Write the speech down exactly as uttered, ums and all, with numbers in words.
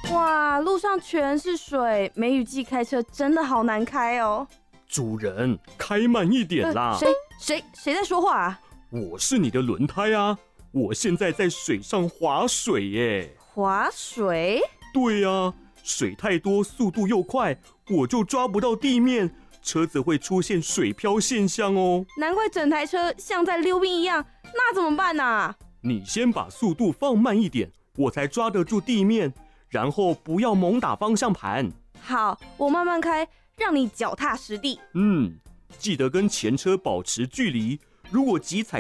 哇，路上全是水，梅雨季开车真的好难开哦。 主人，开慢一点啦！ 呃、谁谁谁在说话啊？ 我是你的轮胎啊！我现在在水上划水耶。 划水？ 对啊，水太多，速度又快，我就抓不到地面，车子会出现水漂现象哦。 难怪整台车像在溜冰一样，那怎么办啊？ 你先把速度放慢一点，我才抓得住地面，然后不要猛打方向盘。 好，我慢慢开，让你脚踏实地。 嗯，记得跟前车保持距离，如果急踩